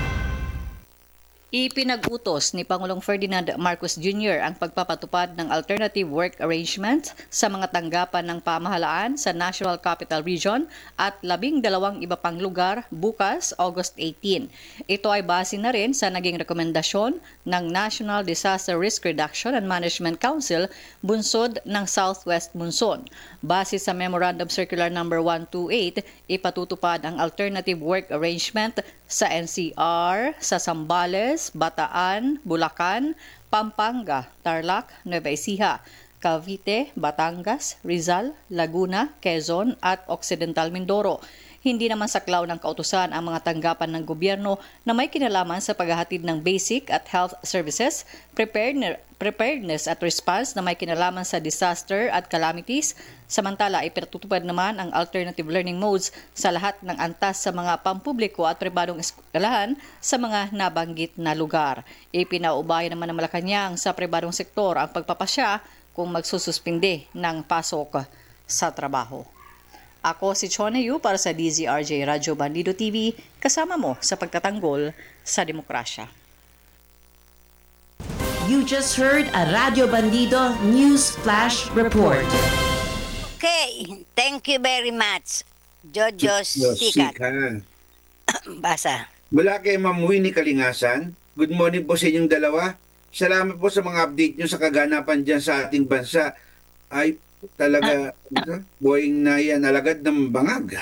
Ipinag-utos ni Pangulong Ferdinand Marcos Junior ang pagpapatupad ng alternative work arrangements sa mga tanggapan ng pamahalaan sa National Capital Region at labing dalawang iba pang lugar bukas, August eighteen. Ito ay base na rin sa naging rekomendasyon ng National Disaster Risk Reduction and Management Council bunsod ng Southwest Monsoon. Base sa Memorandum Circular number one twenty-eight, ipatutupad ang alternative work arrangement sa N C R, sa Zambales, Bataan, Bulacan, Pampanga, Tarlac, Nueva Ecija, Cavite, Batangas, Rizal, Laguna, Quezon at Occidental Mindoro. Hindi naman saklaw ng kautusan ang mga tanggapan ng gobyerno na may kinalaman sa paghahatid ng basic at health services, preparedness, preparedness at response na may kinalaman sa disaster at calamities. Samantala, ipinatutupad naman ang alternative learning modes sa lahat ng antas sa mga pampubliko at pribadong eskwelahan sa mga nabanggit na lugar. Ipinaubayan naman ng Malacanang sa pribadong sektor ang pagpapasya kung magsususpinde ng pasok sa trabaho. Ako si Chone Yu para sa D Z R J Radyo Bandido T V, kasama mo sa pagtatanggol sa demokrasya. You just heard a Radyo Bandido News Flash Report. Okay, thank you very much, Jojo Yo, Sikat. Sikat. Basa. Mula kay Ma'am Winnie Kalingasan, good morning po sa inyong dalawa. Salamat po sa mga update nyo sa kaganapan dyan sa ating bansa. Ay, talaga, buhay na yan, alagad ng bangag.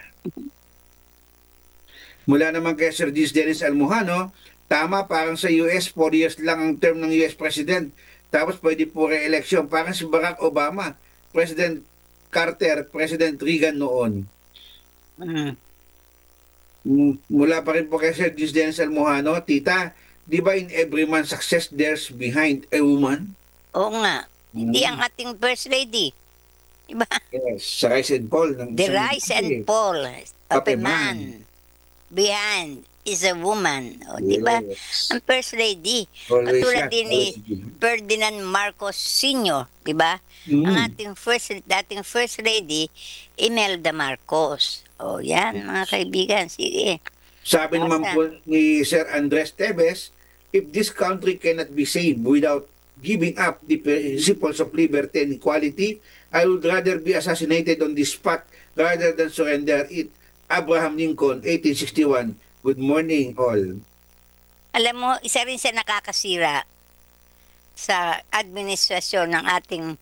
Mula naman kay Sir Diz Dennis Almojano, tama, parang sa U S, four years lang ang term ng U S President. Tapos pwede po re-election. Parang si Barack Obama, President Carter, President Reagan noon. Mm. M- Mula pa rin po kay Sir Diz Dennis Almojano, Tita, di ba in every man's success there's behind a woman? Oo nga. Hindi Mm. ang ating First Lady. Diba? Yes, sa rise and fall. Ng The isang rise and lalaki. fall of Of a a man. Behind is a woman. O, diba? Yes. Ang First Lady. Always Katulad yan, din ni always. Ferdinand Marcos Senior Diba? Mm. Ang ating first, dating First Lady, Imelda Marcos. O, yan, mga kaibigan. Sige. Sabi Basta. naman po ni Sir Andres Tevez, if this country cannot be saved without giving up the principles of liberty and equality, I would rather be assassinated on the spot rather than surrender it. Abraham Lincoln, eighteen sixty-one. Good morning, all. Alam mo, isa rin sa nakakasira sa administrasyon ng ating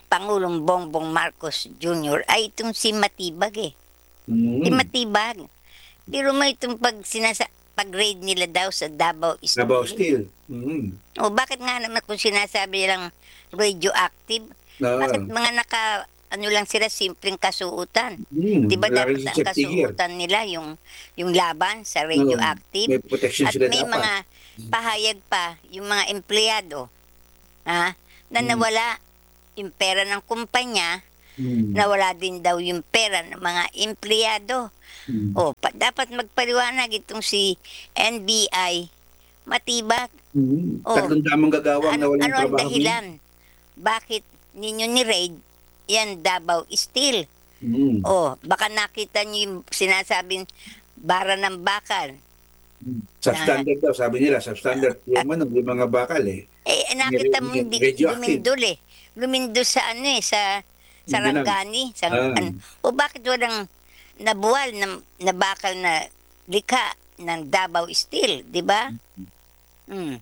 Pangulong Bongbong Marcos Junior ay itong si Matibag eh. Mm. Si Matibag. Pero may itong pag sinasa pag-raid nila daw sa Davao Steel. Davao Steel. Mm. O bakit nga naman kung sinasabi nilang radioactive, Na, bakit mga naka ano lang sila simpleng kasuotan? mm, Di ba wala dapat rin ang safety gear. kasuotan nila yung yung laban sa radioactive? May protection At sila may dapat. mga pahayag pa yung mga empleyado ha, na Mm. nawala yung pera ng kumpanya, Mm. nawala din daw yung pera ng mga empleyado. Mm. O, pa, dapat magpaliwanag itong si N B I Matibag. Mm. Oh. Tatlong damang gagawang Ano, nawalan ano ng ang trabaho. dahilan? Bakit ninyo ni-raid yan Davao Steel? Mm. O, baka nakita niyo yung sinasabing bara ng bakal. Substandard daw, sabi nila, substandard. Yung ano, yung mga bakal eh. Eh, nakita mo May- hindi radioactive. lumindol eh. Lumindol sa ano eh, sa Sarangani. Sa, Ah. ano, o bakit walang nabuwal na, na bakal na likha ng Davao Steel, di ba? Hmm.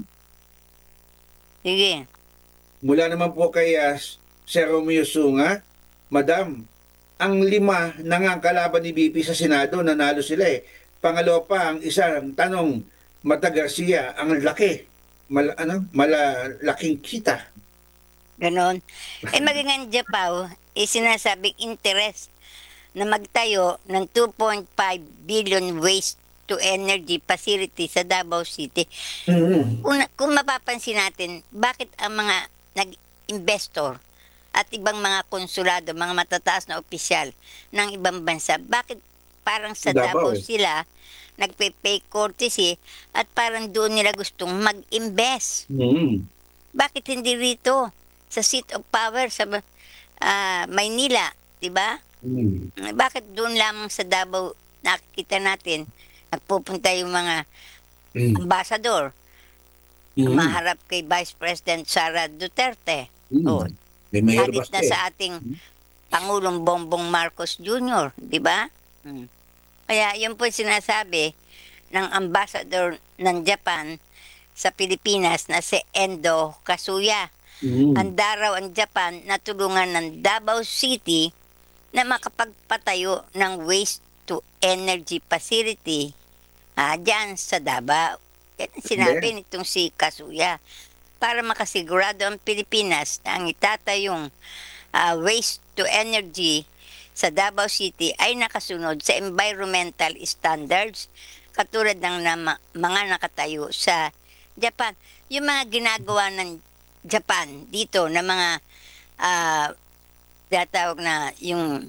Sige. Mula naman po kay uh, Sir Romeo Sunga, Madam, ang lima na nga ang kalaban ni B P sa Senado, nanalo sila eh. Pangalawa pa, ang isang tanong, Mata Garcia, ang laki. Mal, ano, malalaking kita. Ganon. Eh maging ang Japaw, eh sinasabing interest na magtayo ng two point five billion waste to energy facility sa Davao City. Mm-hmm. Kung, kung mapapansin natin, bakit ang mga nag-investor at ibang mga konsulado, mga matataas na opisyal ng ibang bansa, bakit parang sa Davao, Davao eh. sila nagpe-pay courtesy at parang doon nila gustong mag-invest? Mm-hmm. Bakit hindi rito sa seat of power sa ah, Maynila, 'di ba? Mm-hmm. Bakit doon lamang sa Davao nakikita natin nagpupunta yung mga Mm-hmm. ambassador maharap kay Vice President Sara Duterte. Mm-hmm. Oh, May mayor halit basta na eh. sa ating Pangulong Bongbong Marcos Junior, 'di ba? Hmm. Kaya yun po sinasabi ng ambassador ng Japan sa Pilipinas na si Endo Kasuya. Mm-hmm. Handa raw ang Japan na tulungan ng Davao City na makapagpatayo ng waste to energy facility ah, dyan sa Davao. Yan ang sinabi Yeah. nitong si Kasuya. Para makasigurado ang Pilipinas na ang itatayong ah, waste to energy sa Davao City ay nakasunod sa environmental standards katulad ng nama, mga nakatayo sa Japan. Yung mga ginagawa ng Japan dito na mga ah tinatawag na yung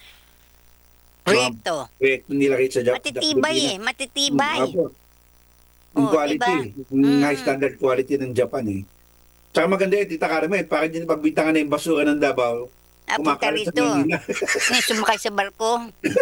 proyekto. Proyekto nila rin sa Japan. Matitibay eh, matitibay. Apo. Yung Oh, quality, diba? yung Mm. high standard quality ng Japan eh. Tsaka maganda yun, Tita Carmen, para din pagbintangan na yung basura ng Davao, Apunta kumakalat sa rito. Manila. Ngayon, sumakay sa barko.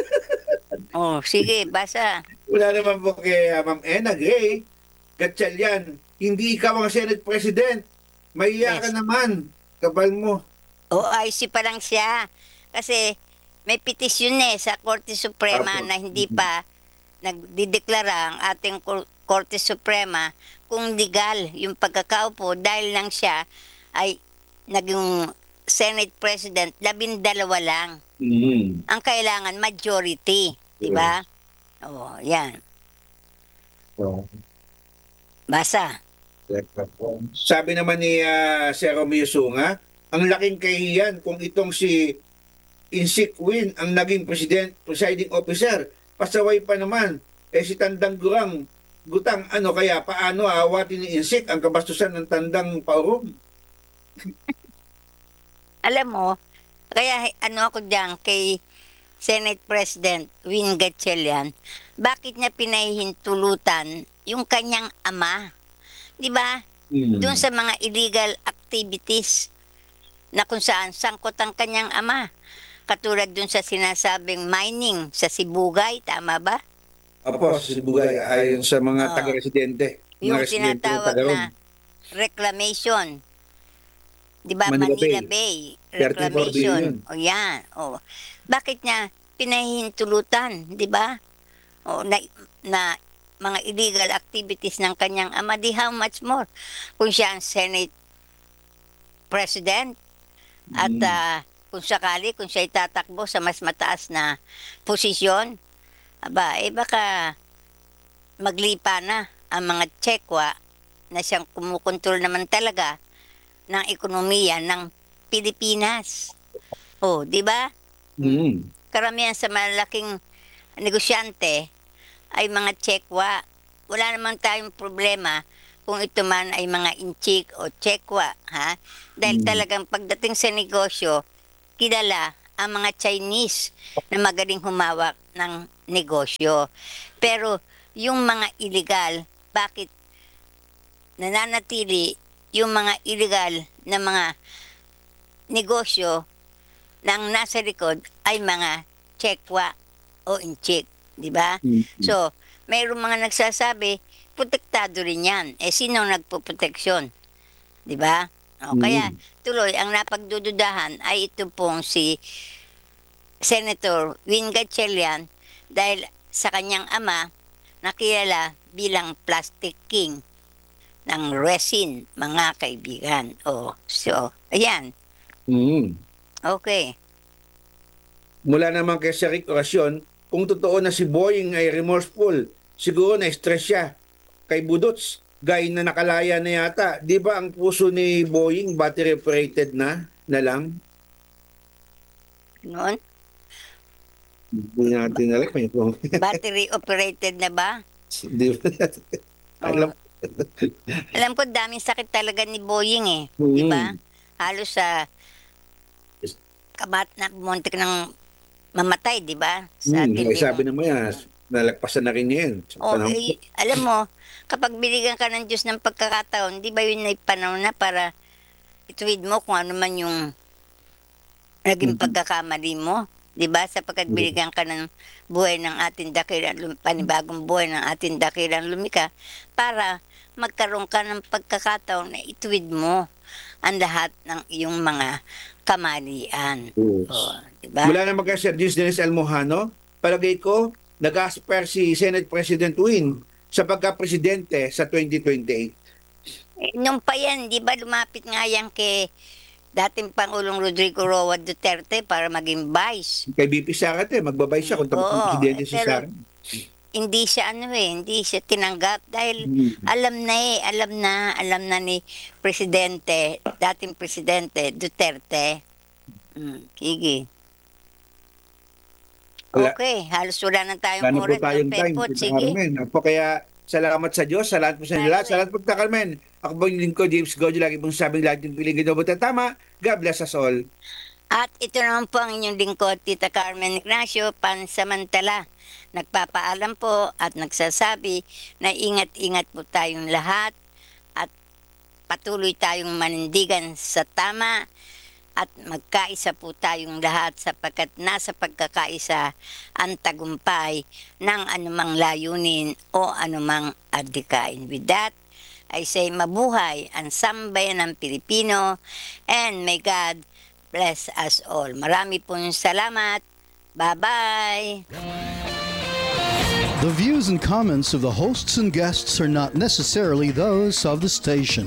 Oh, sige, basa. Wala naman po kay uh, Ma'am Ena Gray, Gatchalian, hindi ikaw ang Senate President. Mahiya ka Yes. naman. Kapal mo. O, I C pa lang siya. Kasi may petisyon eh sa Korte Suprema Apo. na hindi pa nagdideklara ang ating Kor- Korte Suprema kung legal yung pagkakaupo dahil lang siya ay naging Senate President, labindalawa lang. Mm. Ang kailangan majority, di ba? Oh, yan. So, Basa. sabi naman ni uh, Sir Romeo Sunga, ang laking kahiyan kung itong si Insik Win ang naging president, presiding officer. Pasaway pa naman. Eh si Tandang Gurang, Gutang, ano kaya, paano aawatin ni Insik ang kabastusan ng Tandang Paurum? Alam mo, kaya ano ako diyan kay Senate President Win Gatchalian, bakit niya pinahihintulutan yung kanyang ama? 'Di ba? Hmm. Doon sa mga illegal activities na kung saan sangkot ang kanyang ama. Katulad doon sa sinasabing mining sa Sibugay, tama ba? Opo, sa Sibugay, ayon sa mga Oo. taga-residente. mga Yung residente ng tinatawag Tagaron. na reclamation. 'Di ba? Manila Manila, Bay. Bay. Reclamation. thirty-four billion. O yan. O. Bakit niya pinahihintulutan, 'di ba? O na, na mga illegal activities ng kanyang ama, di how much more kung siya ang Senate President At ah, kung sakali, kung siya itatakbo sa mas mataas na posisyon, aba, eh baka maglipa na ang mga Tsekwa na siyang kumukontrol naman talaga ng ekonomiya ng Pilipinas. Oh, di ba? Mm. Karamihan sa malaking negosyante ay mga Tsekwa. Wala naman tayong problema kung ito man ay mga Inchik o Tsekwa, ha? Dahil talagang pagdating sa negosyo, kilala ang mga Chinese na magaling humawak ng negosyo. Pero yung mga illegal, bakit nananatili yung mga illegal na mga negosyo na ang nasa likod ay mga Tsekwa o Inchik, di ba? So, mayroong mga nagsasabi, protektado rin yan. Eh, sino nagpo-proteksyon? Di ba? O, kaya, tuloy, ang napagdududahan ay ito pong si Senator Win Gatchalian dahil sa kanyang ama, nakilala bilang Plastic King ng resin, mga kaibigan. O, so, ayan. Mm. Okay. Mula naman kay Sir Rick Oracion, kung totoo na si Boying ay remorseful, siguro na-stress siya kay Budots, gay na nakalaya na yata. Di ba ang puso ni Boying battery operated na na lang? Noon, Hindi natin alam kung yung battery operated na ba? di ba? Alam, Alam ko daming sakit talaga ni Boying eh. Di ba? Halos sa kabat na muntik ng mamatay, di ba? Sa hmm, tindi ay sabi mo. naman yan, nalagpasan na rin niya yan. Sa O, panahon. eh, alam mo, kapag binigyan ka ng Diyos ng pagkakataon, di ba yun ay panahon na para ituwid mo kung ano man yung naging pagkakamali mo? Di ba? Sapagkat binigyan ka ng buhay ng ating dakilang, lum- panibagong buhay ng ating dakilang lumika para magkaroon ka ng pagkakataon na ituwid mo ang lahat ng iyong mga kamalian. Yes. O, di ba? Mula naman kay Sir Diz Dennis Almojano, palagay ko, nag-aspire si Senate President Win sa pagka-presidente sa twenty twenty-eight. Eh, nung pa yan, di ba lumapit nga yan kay dating Pangulong Rodrigo Roa Duterte para maging vice. Kay B P Sara, te, magbabay siya kung tapos Oo, presidente si pero- Sara. Hindi siya ano eh, hindi siya tinanggap dahil Mhm. alam na eh, alam na, alam na ni Presidente, dating Presidente Duterte. Mm, sige. Wala- Okay, halos wala na tayong Sana po oras. tayong time, Pepot, Tita sige. Carmen. Ako kaya salamat sa Diyos, salamat po sa inyo lahat. Carmen. Salamat po, Tita Carmen. Ako po yung lingkod, James Gojo. Lagi pong sabing lahat yung piling ginawa tama. God bless us all. At ito naman po ang inyong lingkod, Tita Carmen Ignacio, pansamantala. Nagpapaalam po at nagsasabi na ingat-ingat po tayong lahat at patuloy tayong manindigan sa tama at magkaisa po tayong lahat sapagkat nasa pagkakaisa ang tagumpay ng anumang layunin o anumang adhikain. With that, I say mabuhay ang sambayan ng Pilipino and may God bless us all. Marami pong salamat. Bye-bye! The views and comments of the hosts and guests are not necessarily those of the station.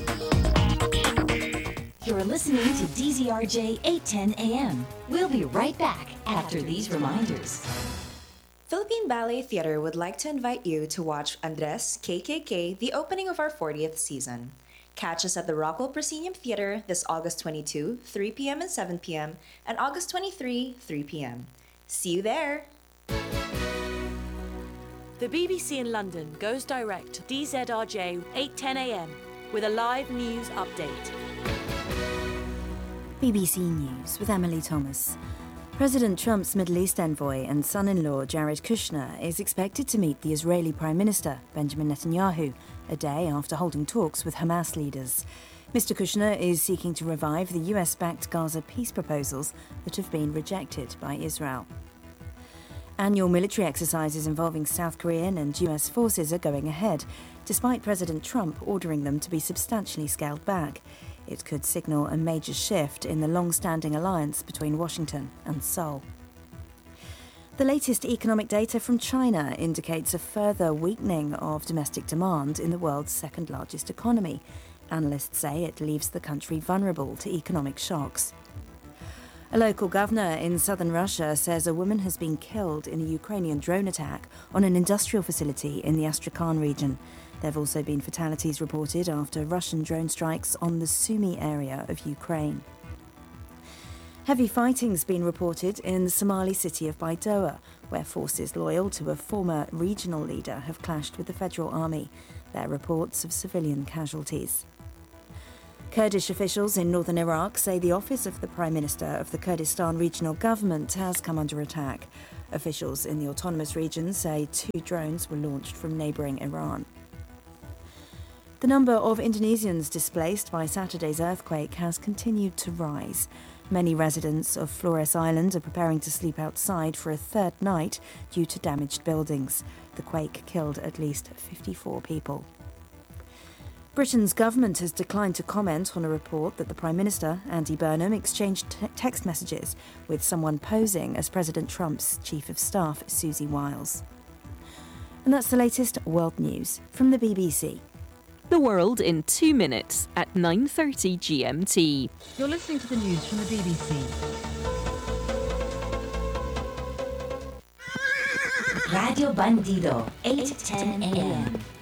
You're listening to D Z R J eight ten A M. We'll be right back after these reminders. Philippine Ballet Theatre would like to invite you to watch Andres K K K, the opening of our fortieth season. Catch us at the Rockwell Proscenium Theatre this August twenty-second, three p.m. and seven p.m. and August twenty-third, three p.m. See you there! The B B C in London goes direct to D Z R J eight ten A M with a live news update. B B C News with Emily Thomas. President Trump's Middle East envoy and son-in-law Jared Kushner is expected to meet the Israeli Prime Minister Benjamin Netanyahu a day after holding talks with Hamas leaders. Mister Kushner is seeking to revive the U S-backed Gaza peace proposals that have been rejected by Israel. Annual military exercises involving South Korean and U S forces are going ahead, despite President Trump ordering them to be substantially scaled back. It could signal a major shift in the long-standing alliance between Washington and Seoul. The latest economic data from China indicates a further weakening of domestic demand in the world's second-largest economy. Analysts say it leaves the country vulnerable to economic shocks. A local governor in southern Russia says a woman has been killed in a Ukrainian drone attack on an industrial facility in the Astrakhan region. There have also been fatalities reported after Russian drone strikes on the Sumy area of Ukraine. Heavy fighting's been reported in the Somali city of Baidoa, where forces loyal to a former regional leader have clashed with the federal army. There are reports of civilian casualties. Kurdish officials in northern Iraq say the office of the Prime Minister of the Kurdistan Regional Government has come under attack. Officials in the autonomous region say two drones were launched from neighbouring Iran. The number of Indonesians displaced by Saturday's earthquake has continued to rise. Many residents of Flores Island are preparing to sleep outside for a third night due to damaged buildings. The quake killed at least fifty-four people. Britain's government has declined to comment on a report that the Prime Minister, Andy Burnham, exchanged te- text messages with someone posing as President Trump's Chief of Staff, Susie Wiles. And that's the latest world news from the B B C. The world in two minutes at nine thirty G M T. You're listening to the news from the B B C. Radio Bandido, eight ten a m